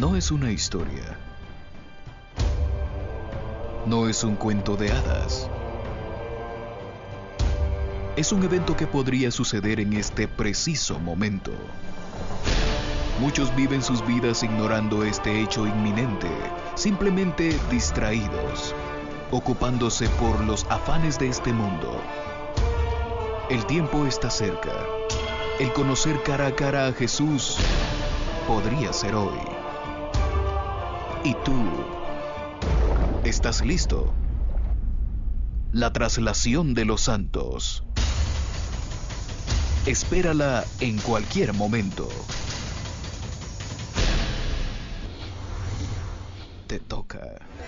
No es una historia. No es un cuento de hadas. Es un evento que podría suceder en este preciso momento. Muchos viven sus vidas ignorando este hecho inminente, simplemente distraídos, ocupándose por los afanes de este mundo. El tiempo está cerca. El conocer cara a cara a Jesús podría ser hoy. ¿Y tú? ¿Estás listo? La traslación de los santos. Espérala en cualquier momento. Te toca.